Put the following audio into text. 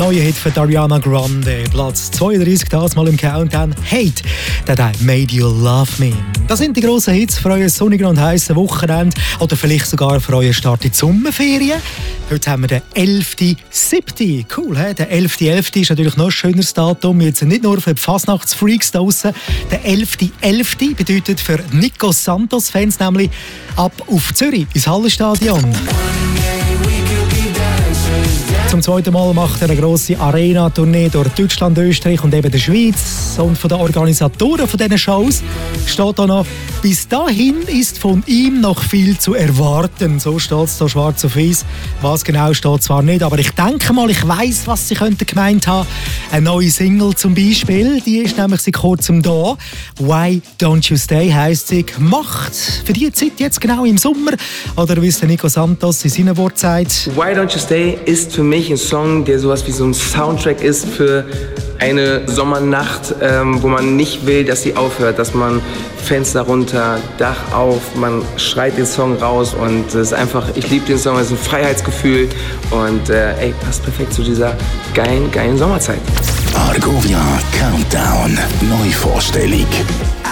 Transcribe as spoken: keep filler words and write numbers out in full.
neuer Hit für Ariana Grande. Platz zweiunddreißig, das mal im Countdown. Hate, that I made you love me. Das sind die grossen Hits für euer sonnigen und heissen Wochenende oder vielleicht sogar für euren Start in die Sommerferien. Heute haben wir den elften siebten Cool, he? Der elfte elfte ist natürlich noch ein schöneres Datum. Jetzt nicht nur für die Fasnachtsfreaks da draussen. Der elfte elfte bedeutet für Nico Santos-Fans nämlich ab auf Zürich ins Hallenstadion. Zum zweiten Mal macht er eine grosse Arena-Tournee durch Deutschland, Österreich und eben der Schweiz. Und von den Organisatoren von diesen Shows steht da noch: bis dahin ist von ihm noch viel zu erwarten. So steht es da schwarz auf weiß. Was genau steht zwar nicht, aber ich denke mal, ich weiss, was sie könnten gemeint haben. Eine neue Single zum Beispiel, die ist nämlich seit kurzem da. «Why Don't You Stay» heisst sie. Gemacht für die Zeit jetzt genau im Sommer. Oder wie es der Nico Santos in seinen Worten sagt: «Why Don't You Stay» ist für mich ein Song, der sowas wie so ein Soundtrack ist für eine Sommernacht, ähm, wo man nicht will, dass sie aufhört, dass man Fenster runter, Dach auf, man schreit den Song raus und es ist einfach, ich liebe den Song, es ist ein Freiheitsgefühl und äh, ey, passt perfekt zu dieser geilen, geilen Sommerzeit. Argovia Countdown, Neuvorstellung.